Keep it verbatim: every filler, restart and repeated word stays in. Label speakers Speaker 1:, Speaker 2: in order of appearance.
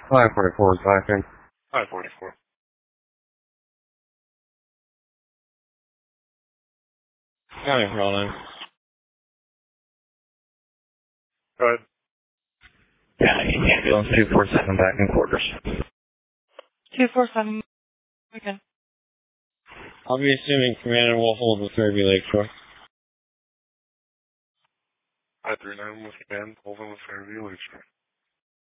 Speaker 1: five forty-four is backing.
Speaker 2: five forty-four.
Speaker 1: County rolling.
Speaker 2: Go ahead.
Speaker 1: County ambulance two four seven back in quarters.
Speaker 3: two four seven. Okay.
Speaker 1: I'll be assuming Commander will hold with Fairview Lakeshore.
Speaker 2: five three nine with command, hold on with Fairview Lakeshore.